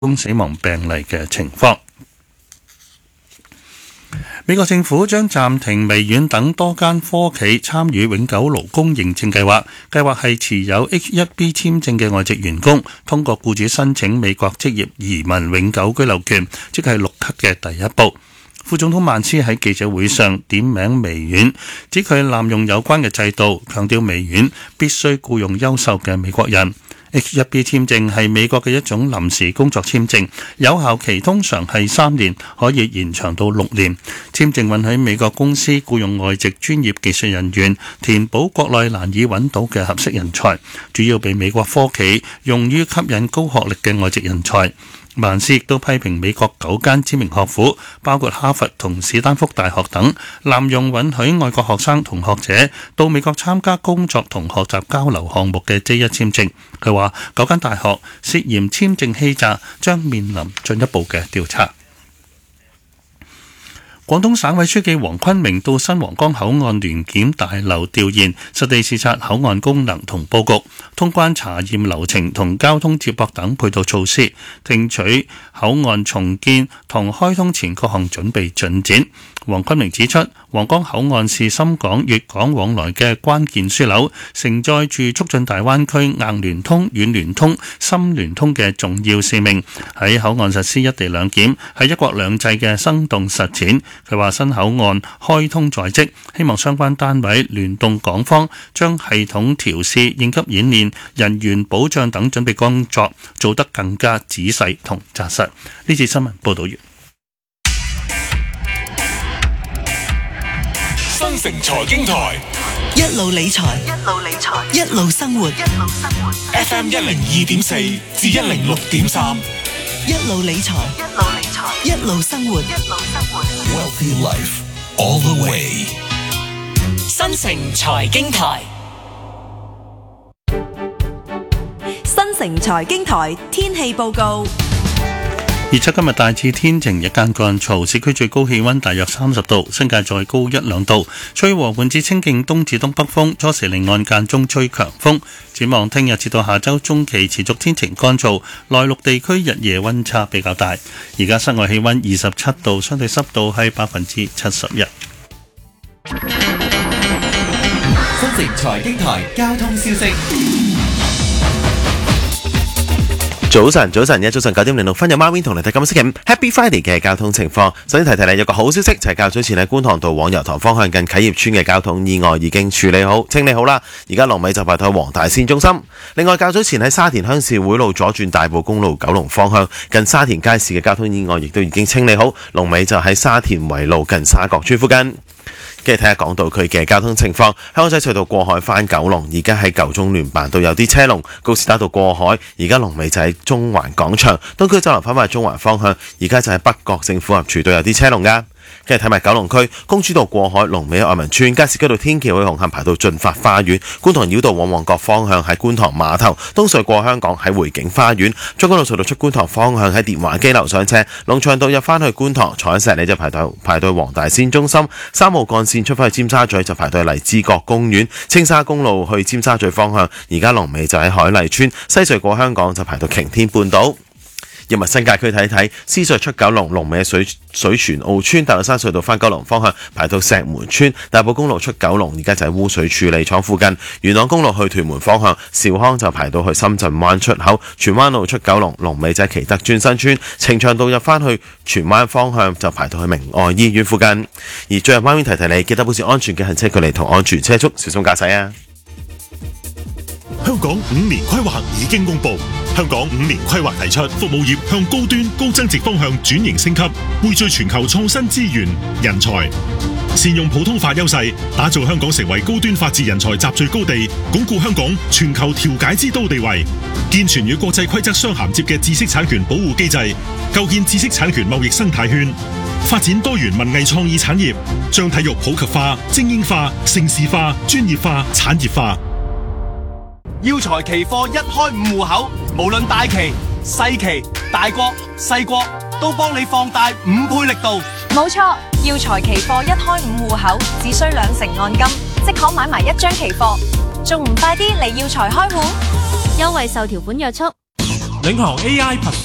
公死亡病例嘅情況。美國政府將暫停微軟等多間科企參與永久勞工認證計劃，計劃係持有 H-1B 簽證嘅外籍員工通過僱主申請美國職業移民永久居留權，即係綠卡嘅第一步。副總統曼斯喺記者會上點名微軟，指佢濫用有關嘅制度，強調微軟必須僱用優秀嘅美國人。H-1B 簽證係美國嘅一種臨時工作簽證，有效期通常係3年，可以延長到6年。簽證允許美國公司僱用外籍專業技術人員，填補國內難以揾到嘅合適人才，主要被美國科企用於吸引高學歷嘅外籍人才。曼斯亦都批評美國9間知名學府，包括哈佛同史丹福大學等，濫用允許外國學生同學者到美國參加工作同學習交流項目嘅 J1 簽證。佢話9間大學涉嫌簽證欺詐，將面臨進一步嘅調查。廣東省委書記黃坤明到新皇崗口岸聯檢大樓調研，實地視察口岸功能同佈局、通關查驗流程同交通接駁等配套措施，聽取口岸重建同開通前各項準備進展。黃坤明指出，皇崗口岸是深港、粵港往來嘅關鍵樞紐，承載住促進大灣區硬聯通、軟聯通、深聯通嘅重要使命。喺口岸實施一地兩檢，係一國兩制嘅生動實踐。佢話新口岸開通在即，希望相關單位聯動港方，將系統調試、應急演練、人員保障等準備工作做得更加仔細同紮實。呢次新聞報道完。 新城財經台一路理財，一路生活。 FM 102.4至106.3， 一路理財，一路生活。 Wealthy Life all the way。 新城財經台， 新城財經台天氣報告。 預測今日大致天晴，日間乾燥，市區最高氣溫大約30度，新界再高1-2度，吹和緩至清勁東至東北風，初時離岸間中吹強風。展望聽日至到下周中期持續天晴乾燥，內陸地區日夜溫差比較大。而家室外氣溫27度，相對濕度係71%。 新城財經台交通消息。早晨，早晨9點06分，有 Marvin 同你睇今日星期5 Happy Friday 嘅交通情況。首先提你有個好消息，就係較早前喺觀塘道往油塘方向近啟業邨嘅交通意外已經處理好、清理好啦。而家龍尾就排到黃大仙中心。另外，較早前喺沙田鄉事會路左轉大埔公路九龍方向近沙田街市嘅交通意外亦都已經清理好，龍尾就喺沙田圍路近沙角村附近。跟住睇下港島區嘅交通情況，香港仔隧道過海返九龍，而家喺舊中聯辦道有啲車龍；告士打道過海，而家龍尾就喺中環廣場；東區走廊返返中環方向，而家就喺北角政府合署都有啲車龍㗎。跟住睇埋九龍區公主道過海，龍尾愛民邨；加士居道天橋去紅磡排到進發花園；觀塘繞道往旺角方向喺觀塘碼頭；東隧過香港喺匯景花園；將軍澳隧道出觀塘方向喺電話機樓上車；龍翔道入返去觀塘彩石里就排到黃大仙中心；3號幹線出返去尖沙咀就排到荔枝角公園；青沙公路去尖沙咀方向，而家龍尾就喺海麗村；西隧過香港就排到擎天半島。入埋新界區睇睇，獅隧出九龍，龍尾水泉澳村；大老山隧道返九龍方向排到石門村；大埔公路出九龍，而家就喺污水處理廠附近；元朗公路去屯門方向，兆康就排到去深圳灣出口；荃灣路出九龍，龍尾就喺祈德邨新村；呈祥道入返去荃灣方向就排到去明愛醫院附近。而最後方面提你，記得保持安全嘅行車距離同安全車速，小心駕駛啊！ 香港5年規劃已經公布，香港5年規劃提出服務業向高端高增值方向轉型升級，匯聚全球創新資源、人才，善用普通法優勢，打造香港成為高端法治人才集聚高地，鞏固香港全球調解之都地位，健全與國際規則相銜接嘅知識產權保護機制，構建知識產權貿易生態圈，發展多元文藝創意產業，將體育普及化、精英化、盛事化、專業化、產業化。 耀才期貨一開5戶口，無論大期、細期、大國、細國，都幫你放大5倍力度。 冇錯，耀才期貨一開5戶口，只需2成按金，即可買埋1張期貨，仲唔快啲嚟耀才開戶？ 優惠受條款約束。 領航 AI Plus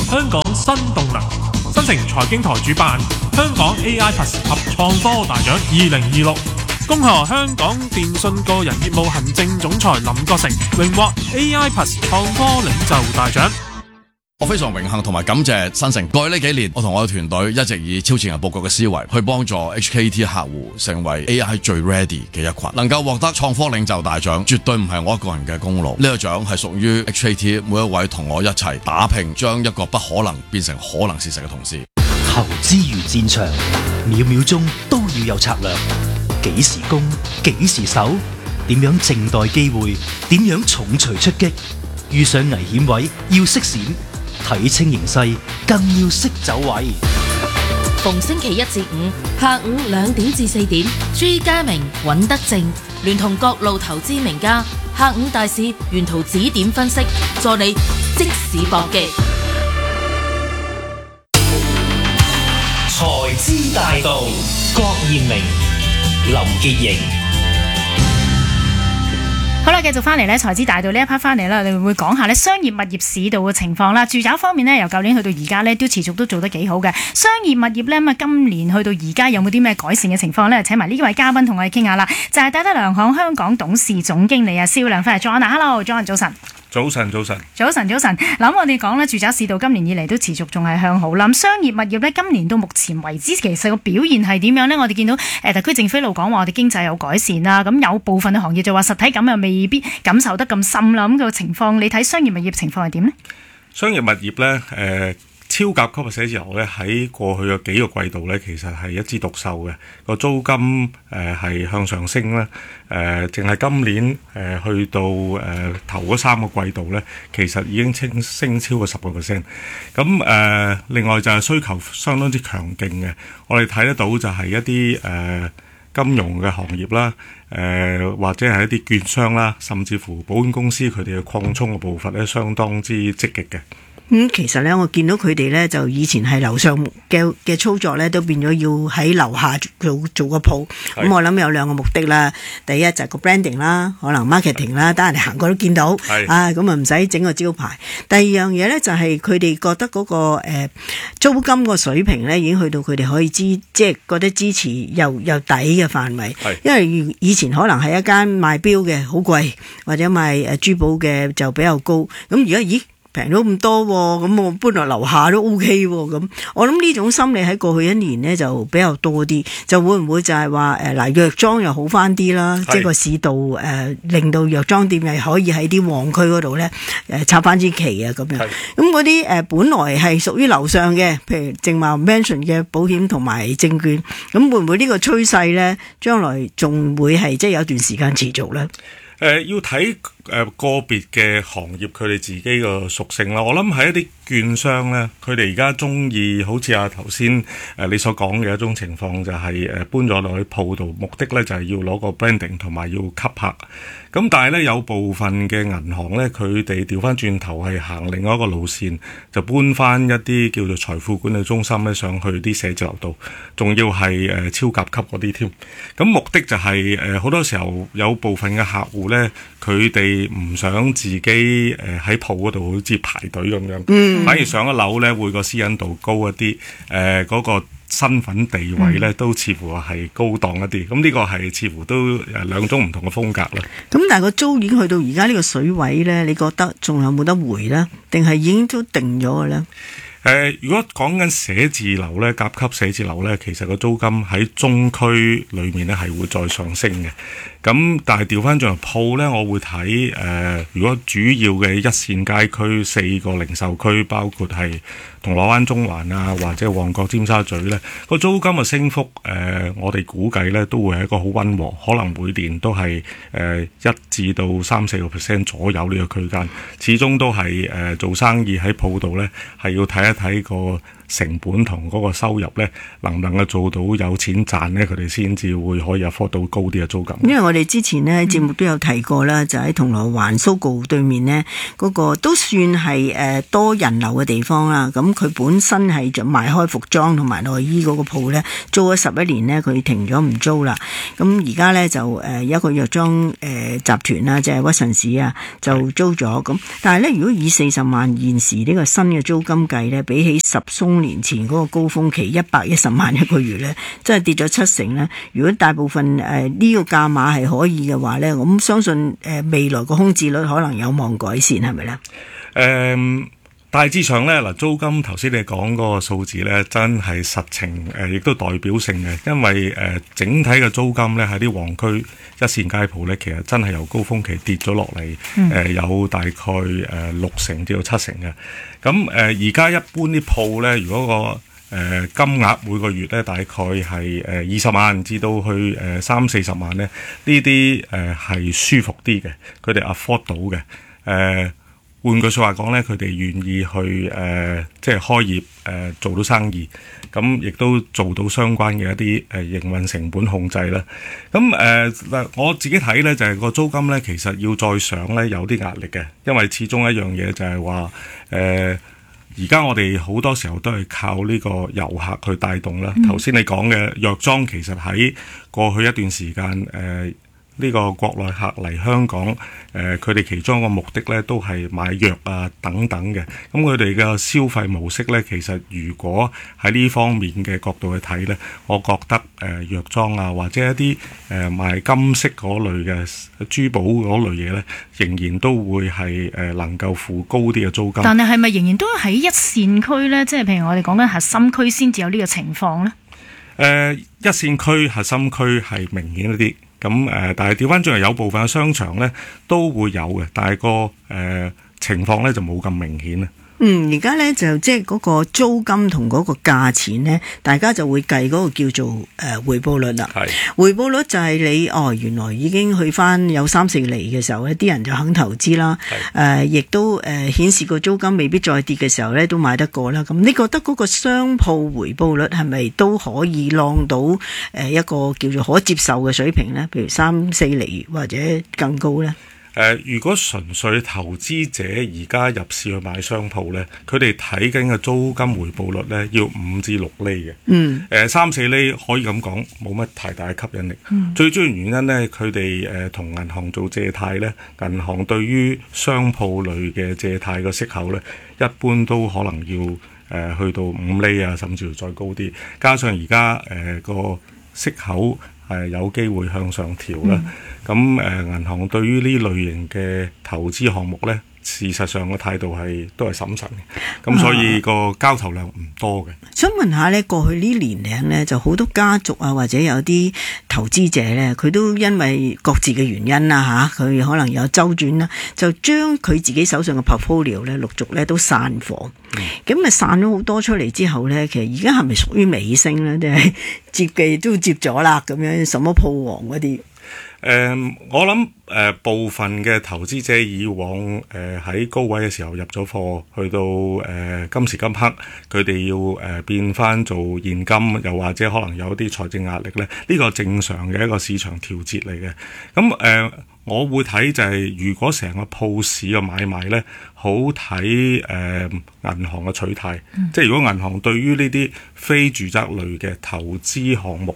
香港新動能。新城財經台主辦香港 AI Plus 及創科大獎2026，恭賀香港電訊個人業務行政總裁林國成榮獲 AI Plus 創科領袖大獎。 我非常榮幸同埋感謝新城。過去呢幾年，我同我嘅團隊一直以超前佈局嘅思維去幫助 HKT 客戶成為 AI 最 ready 嘅一群，能夠獲得創科領袖大獎，絕對唔係我一個人嘅功勞。呢個獎係屬於 HKT 每一位同我一齊打拼，將一個不可能變成可能事實嘅同事。 投資如戰場，秒秒鐘都要有策略。幾時攻，幾時守，點樣靜待機會，點樣重錘出擊。遇上危險位要識閃，睇清形勢更要識走位。 逢星期一至五下午2點至4點，朱家明、尹德正聯同各路投資名家，下午大市沿途指點分析，助你即市搏擊。 財資大道，郭彥明、林潔瑩。 好啦，繼續翻嚟咧，財資大道呢一 part 翻嚟啦，我哋會講下咧商業物業市道嘅情況啦。住宅方面呢，由舊年去到而家呢，都持續都做得幾好嘅。商業物業呢，咁啊今年去到而家有冇啲咩改善嘅情況呢？請埋呢位嘉賓同我哋傾下啦，就係戴德梁行香港董事總經理蕭亮輝 John。Hello，John，早晨。 早晨。 嗱，咁我哋講咧，住宅市道今年以嚟都持續仲係向好啦。咁商業物業咧，今年到目前為止，其實個表現係點樣呢？我哋見到特區政府一路講話我哋經濟有改善啦，咁有部分嘅行業就話實體感又未必感受得咁深啦。咁個情況，你睇商業物業情況係點呢？ 商業物業咧，超甲級嘅寫字樓咧，喺過去嘅幾個季度咧，其實係一枝獨秀嘅，個租金係向上升啦。淨係今年去到頭嗰3個季度咧，其實已經升超過10%。咁另外就係需求相當之強勁嘅，我哋睇得到就係一啲金融嘅行業啦，或者係一啲券商啦，甚至乎保險公司佢哋嘅擴充嘅步伐咧，相當之積極嘅。 其實咧，我見到佢哋咧，就以前係樓上嘅操作咧，都變咗要喺樓下做個鋪。咁我諗有2個目的啦。第一就係個 branding 啦，可能 marketing 啦，等人哋行過都見到。咁啊唔使整個招牌。第二樣嘢咧，就係佢哋覺得嗰個租金個水平咧，已經去到佢哋可以即係覺得支持又抵嘅範圍。因為以前可能係一間賣錶嘅好貴，或者賣珠寶嘅就比較高。咁而家平咗咁多喎，咁我搬落樓下都 OK 喎，咁我諗呢種心理喺過去1年呢就比較多啲，就會唔會就係話藥妝又好翻啲啦，即係個市道令到藥妝店係可以喺啲旺區嗰度呢插翻支旗啊咁樣，咁嗰啲本來係屬於樓上嘅，譬如正話 mention 嘅保險同埋證券，咁會唔會呢個趨勢呢將來仲會係即係有段時間持續呢？ 要睇個別嘅行業佢哋自己個屬性啦。我諗係一啲券商咧，佢哋而家中意好似頭先你所講嘅一種情況，就係搬咗落去鋪度，目的咧就係要攞個 branding 同埋要吸客。咁但係咧有部分嘅銀行咧，佢哋調翻轉頭係行另外一個路線，就搬翻一啲叫做財富管理中心咧上去啲寫字樓度，仲要係超甲級嗰啲添。咁目的就係好多時候有部分嘅客戶咧，佢哋唔想自己喺鋪嗰度好似排隊咁樣，反而上一樓咧會個私隱度高一啲，嗰個身份地位咧都似乎係高檔一啲。咁呢個係似乎都兩種唔同嘅風格啦。 咁但係個租已經去到而家呢個水位咧，你覺得仲有冇得回咧？定係已經都定咗嘅咧？ 如果講緊寫字樓咧，甲級寫字樓咧，其實個租金喺中區裏面咧係會再上升嘅。咁但係調翻轉頭鋪咧，我會睇如果主要嘅一線街區4個零售區，包括係銅鑼灣、中環啊，或者旺角、尖沙咀咧，個租金嘅升幅我哋估計咧都會係一個好溫和，可能每年都係1至到3-4% 左右呢個區間。始終都係做生意喺鋪度咧，係要睇一睇個成本同嗰個收入咧，能唔能夠做到有錢賺咧，佢哋先至會可以 afford 到高啲嘅租金。 因為我哋之前呢節目都有提過啦，就喺銅鑼灣Sogo對面呢，嗰個都算係多人流嘅地方啦。咁佢本身係就賣開服裝同埋內衣嗰個鋪呢，租咗11年呢，佢停咗唔租啦。咁而家呢，就有一個藥妝集團啦，即係屈臣氏啊，就租咗。咁但係呢，如果以40萬現時呢個新嘅租金計呢，比起10鬆年前嗰個高峰期110萬一個月呢，真係跌咗70%呢。如果大部分呢個價碼係可以嘅話呢，咁相信未來個空置率可能有望改善，係咪呢？ 大致上呢，嗱，租金頭先你講嗰個數字呢，真係實情亦都代表性嘅，因為整體嘅租金呢，喺啲旺區一線街鋪呢，其實真係由高峰期跌咗落嚟，有大概6成至到7成嘅。咁而家一般啲鋪呢，如果個金額每個月呢，大概係20萬至到去30-40萬呢，呢啲係舒服啲嘅，佢哋 afford 到嘅。換句說話講咧，佢哋願意去即係開業做到生意，咁亦都做到相關嘅一啲營運成本控制啦。咁我自己睇咧就係個租金咧，其實要再上咧有啲壓力嘅，因為始終一樣嘢就係話而家我哋好多時候都係靠呢個遊客去帶動啦。頭先你講嘅藥妝，其實喺過去一段時間呢個國內客嚟香港，佢哋其中一個目的咧，都係買藥啊等等嘅。咁佢哋嘅消費模式咧，其實如果喺呢方面嘅角度去睇咧，我覺得藥妝啊，或者一啲賣金飾嗰類嘅珠寶嗰類嘢咧，仍然都會係能夠付高啲嘅租金。 但係咪仍然都喺一線區咧？即係譬如我哋講緊核心區先至有呢個情況咧？ 一線區核心區係明顯一啲。咁但係調翻轉嚟，有部分嘅商場咧都會有嘅，但係個情況咧就冇咁明顯啦。 而家咧就即係嗰個租金同嗰個價錢咧，大家就會計嗰個叫做回報率啦。回報率就係你原來已經去翻有3-4厘嘅時候咧，啲人就肯投資啦。亦都顯示個租金未必再跌嘅時候咧，都買得過啦。咁你覺得嗰個商鋪回報率係咪都可以浪到一個叫做可接受嘅水平咧？譬如3-4厘或者更高咧？ 如果純粹投資者而家入市去買商鋪咧，佢哋睇緊嘅租金回報率咧要5至6厘嘅。3-4厘可以咁講，冇乜太大嘅吸引力。最主要原因咧，佢哋同銀行做借貸咧，銀行對於商鋪類嘅借貸嘅息口咧，一般都可能要去到5厘啊，甚至乎再高啲。加上而家個息口有機會向上調啦。咁銀行對於呢類型嘅投資項目呢，事實上個態度都係審慎嘅，咁所以個交投量唔多嘅。 想問下呢，過去呢年齡呢，就好多家族啊，或者有啲投資者呢，佢都因為各自嘅原因啦佢可能有周轉啦，就將佢自己手上嘅 portfolio 呢陸續呢都散貨。咁散咗好多出嚟之後呢，其實而家係咪屬於尾聲呢？定係接嘅都接咗啦？咁樣什麼鋪王嗰啲？ 我諗部分嘅投資者以往喺高位嘅時候入咗貨，去到今時今刻佢哋要變翻做現金，又或者可能有啲財政壓力咧，呢個正常嘅一個市場調節嚟嘅。咁我會睇就係如果成個鋪市嘅買賣咧，好睇銀行嘅取態。即係如果銀行對於呢啲非住宅類嘅投資項目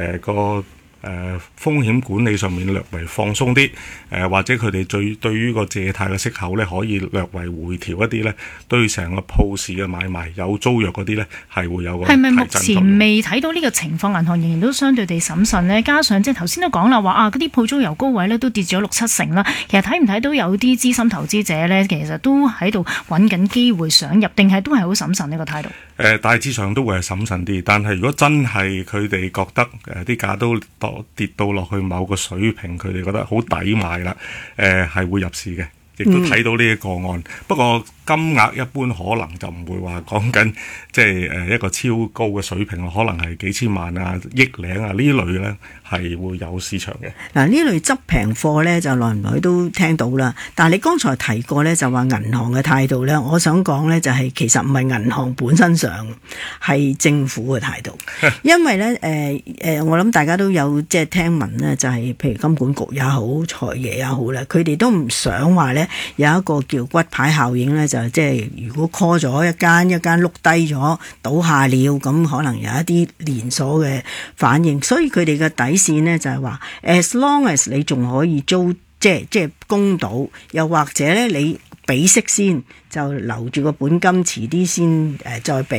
風險管理上面略為放鬆啲，或者佢哋對於個借貸嘅息口咧可以略為回調一啲咧，對成個鋪市嘅買賣有租約嗰啲咧係會有個提振作用。係咪目前未睇到呢個情況，銀行仍然都相對地審慎呢？加上即係頭先都講啦，話嗰啲鋪租由高位咧都跌咗6-7成啦。其實睇唔睇到有啲資深投資者咧，其實都喺度揾緊機會想入，定係都係好審慎呢個態度？大致上都會係審慎啲，但係如果真係佢哋覺得啲價都跌到落去某個水平，佢哋覺得好抵買啦，係會入市嘅，亦都睇到呢一個案。不過金額一般可能就唔會話講緊即係一個超高嘅水平咯，可能係幾千萬啊、億領啊呢類咧係會有市場嘅。 嗱，呢類執平貨咧就耐唔耐都聽到啦。但係你剛才提過咧，就話銀行嘅態度咧，我想講咧就係其實唔係銀行本身上，係政府嘅態度。因為咧我諗大家都有即係聽聞咧，就係譬如金管局也好、財爺也好啦，佢哋都唔想話咧有一個叫骨牌效應咧，就即係如果 call 咗一間碌低咗倒下了，咁可能有一啲連鎖嘅反應，所以佢哋嘅底線呢，就係話 as long as 你仲可以租即係供到，又或者咧你俾息先就留住個本金，遲啲先再俾。